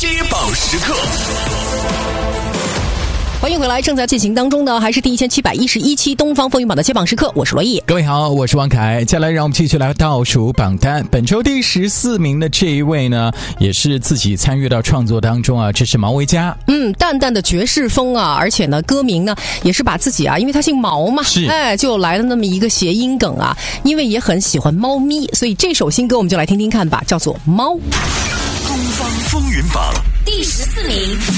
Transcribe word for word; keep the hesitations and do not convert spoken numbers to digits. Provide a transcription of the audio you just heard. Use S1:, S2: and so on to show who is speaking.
S1: 接榜时刻。
S2: 欢迎回来，正在进行当中的还是第一千七百一十一期东方风云榜的接榜时刻，我是罗毅。
S3: 各位好，我是王凯。接下来让我们继续来倒数榜单。本周第十四名的这一位呢，也是自己参与到创作当中啊，这是毛维佳。
S2: 嗯，淡淡的爵士风啊，而且呢，歌名呢也是把自己啊，因为他姓毛嘛，
S3: 是，
S2: 哎，就来了那么一个谐音梗啊。因为也很喜欢猫咪，所以这首新歌我们就来听听看吧，叫做《猫》。
S1: 东方风云榜
S4: 第十四名。